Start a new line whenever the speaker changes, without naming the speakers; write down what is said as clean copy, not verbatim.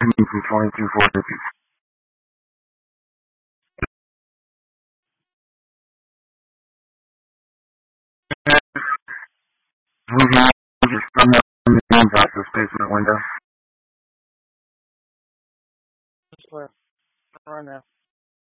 from 2240. Moving just from the main access basement window.
Where? Right now.